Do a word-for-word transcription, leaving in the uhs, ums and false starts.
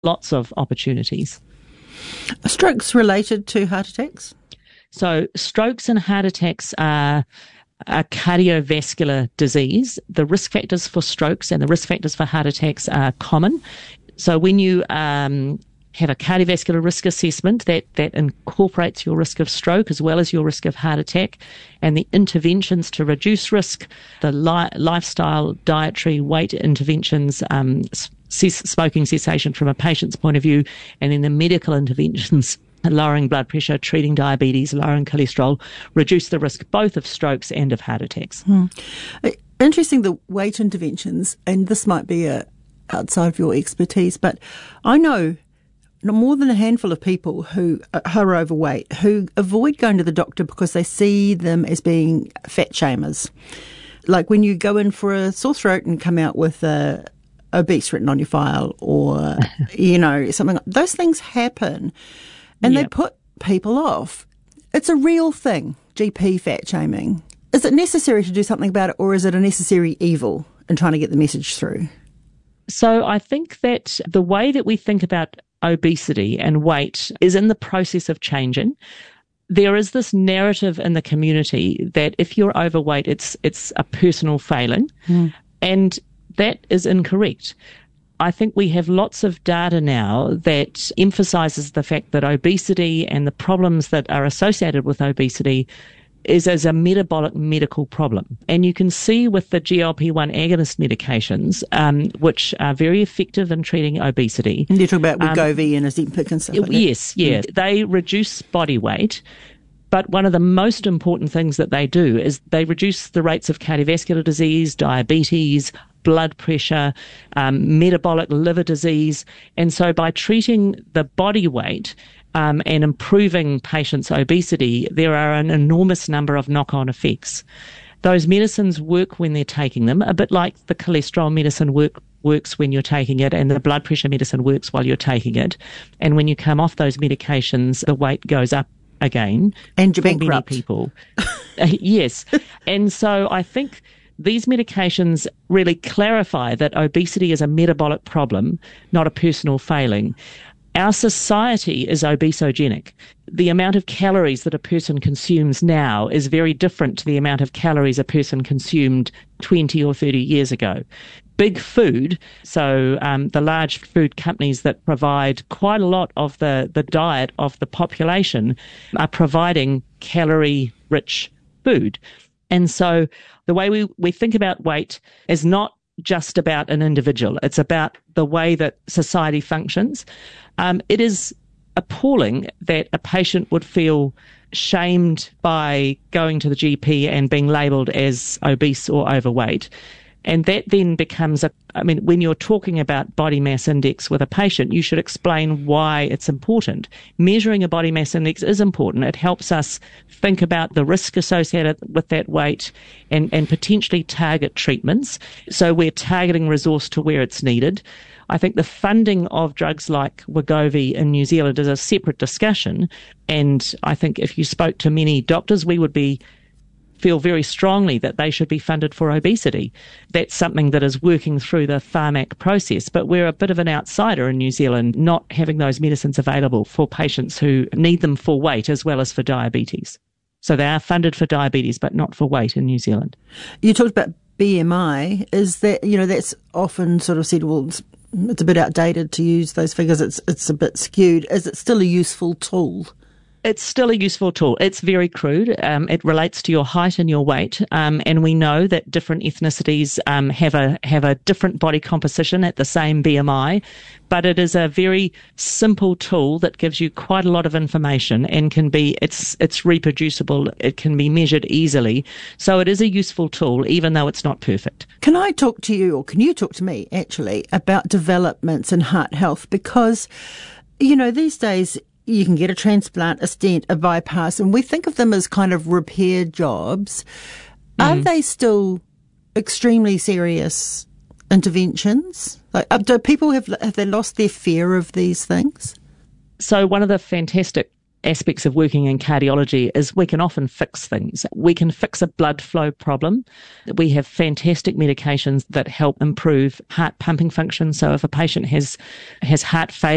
lots of opportunities. Are strokes related to heart attacks? So strokes and heart attacks are a cardiovascular disease. The risk factors for strokes and the risk factors for heart attacks are common. So when you um, have a cardiovascular risk assessment, that, that incorporates your risk of stroke as well as your risk of heart attack, and the interventions to reduce risk, the li- lifestyle, dietary, weight interventions, um, c- smoking cessation from a patient's point of view, and then the medical interventions, lowering blood pressure, treating diabetes, lowering cholesterol, reduce the risk both of strokes and of heart attacks. Hmm. Interesting, the weight interventions, and this might be a, outside of your expertise, but I know more than a handful of people who are overweight who avoid going to the doctor because they see them as being fat shamers. Like when you go in for a sore throat and come out with a obese written on your file, or, you know, something like those things happen. And yep. They put people off. It's a real thing, G P fat shaming. Is it necessary to do something about it, or is it a necessary evil in trying to get the message through? So I think that the way that we think about obesity and weight is in the process of changing. There is this narrative in the community that if you're overweight, it's it's a personal failing, mm. and that is incorrect. I think we have lots of data now that emphasises the fact that obesity and the problems that are associated with obesity is as a metabolic medical problem. And you can see with the G L P one agonist medications, um, which are very effective in treating obesity. And you talk about Wegovy um, and Ozempic and stuff like that. Yes, yeah. Mm. They reduce body weight. But one of the most important things that they do is they reduce the rates of cardiovascular disease, diabetes, blood pressure, um, metabolic liver disease. And so by treating the body weight um, and improving patients' obesity, there are an enormous number of knock-on effects. Those medicines work when they're taking them, a bit like the cholesterol medicine work, works when you're taking it, and the blood pressure medicine works while you're taking it. And when you come off those medications, the weight goes up again. And you're bankrupt. Many people. uh, yes. And so I think these medications really clarify that obesity is a metabolic problem, not a personal failing. Our society is obesogenic. The amount of calories that a person consumes now is very different to the amount of calories a person consumed twenty or thirty years ago. Big food, so um, the large food companies that provide quite a lot of the, the diet of the population are providing calorie-rich food. And so the way we, we think about weight is not just about an individual. It's about the way that society functions. Um, it is appalling that a patient would feel shamed by going to the G P and being labelled as obese or overweight. And that then becomes a, I mean, when you're talking about body mass index with a patient, you should explain why it's important. Measuring a body mass index is important. It helps us think about the risk associated with that weight and, and potentially target treatments. So we're targeting resource to where it's needed. I think the funding of drugs like Wegovy in New Zealand is a separate discussion. And I think if you spoke to many doctors, we would be feel very strongly that they should be funded for obesity. That's something that is working through the Pharmac process, but we're a bit of an outsider in New Zealand, not having those medicines available for patients who need them for weight as well as for diabetes. So they are funded for diabetes, but not for weight in New Zealand. You talked about B M I. Is that, you know, that's often sort of said, well, it's, it's a bit outdated to use those figures. It's, it's a bit skewed. Is it still a useful tool? It's still a useful tool. It's very crude. Um, it relates to your height and your weight, um, and we know that different ethnicities um, have a have a different body composition at the same B M I. But it is a very simple tool that gives you quite a lot of information and can be it's it's reproducible. It can be measured easily. So it is a useful tool, even though it's not perfect. Can I talk to you, or can you talk to me actually about developments in heart health? Because, you know, these days, you can get a transplant, a stent, a bypass, and we think of them as kind of repair jobs. Mm. Are they still extremely serious interventions? Like, do people have, have they lost their fear of these things? So one of the fantastic aspects of working in cardiology is we can often fix things. We can fix a blood flow problem. We have fantastic medications that help improve heart pumping function. So if a patient has has heart failure,